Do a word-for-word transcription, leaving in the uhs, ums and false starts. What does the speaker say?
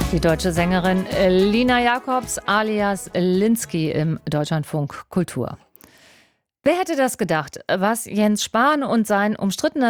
Die deutsche Sängerin Lina Jacobs alias Linsky im Deutschlandfunk Kultur. Wer hätte das gedacht, was Jens Spahn und sein umstrittener